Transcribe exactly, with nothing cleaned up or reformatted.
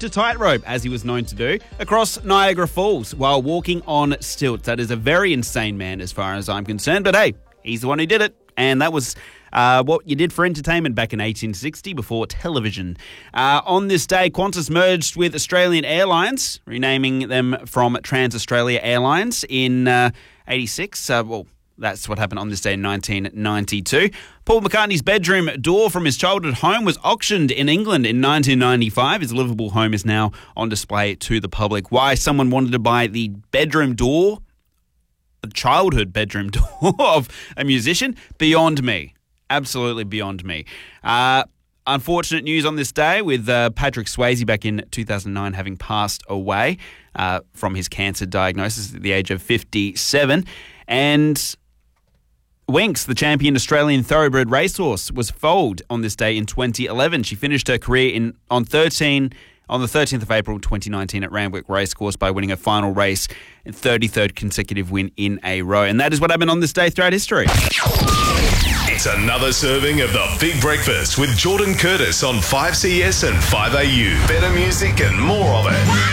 a tightrope, as he was known to do, across Niagara Falls while walking on stilts. That is a very insane man as far as I'm concerned, but hey, he's the one who did it. And that was uh, what you did for entertainment back in eighteen sixty before television. Uh, on this day, Qantas merged with Australian Airlines, renaming them from Trans-Australia Airlines in uh, eighty-six. Uh, well, that's what happened on this day in nineteen ninety-two. Paul McCartney's bedroom door from his childhood home was auctioned in England in nineteen ninety-five. His Liverpool home is now on display to the public. Why someone wanted to buy the bedroom door, the childhood bedroom door of a musician, beyond me. Absolutely beyond me. Uh, unfortunate news on this day with uh, Patrick Swayze back in two thousand nine having passed away uh, from his cancer diagnosis at the age of fifty-seven. And Winx, the champion Australian thoroughbred racehorse, was foaled on this day in twenty eleven. She finished her career in on thirteen on the thirteenth of April twenty nineteen at Randwick Racecourse by winning a final race and thirty-third consecutive win in a row. And that is what happened on this day throughout history. It's another serving of the Big Breakfast with Jordan Curtis on five C S and five A U. Better music and more of it.